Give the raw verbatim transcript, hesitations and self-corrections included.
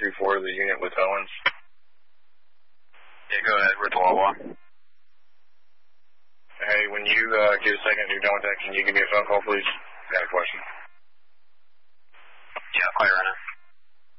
three four, the unit with Owens. Yeah, go ahead. We're at Wawa. Hey, when you uh, get a second, you're done with that, can you give me a phone call, please? Got a question.